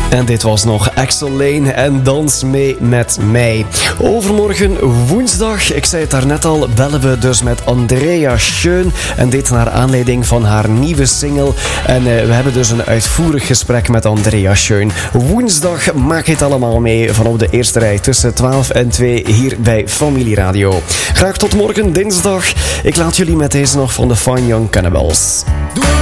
En dit was nog Axel Lane en Dans mee met mij. Overmorgen woensdag, ik zei het daarnet al, bellen we dus met Andrea Schön. En dit naar aanleiding van haar nieuwe single. En we hebben dus een uitvoerig gesprek met Andrea Schön. Woensdag maak je het allemaal mee van op de eerste rij tussen 12 en 2 hier bij Familie Radio. Graag tot morgen dinsdag. Ik laat jullie met deze nog van de Fine Young Cannibals.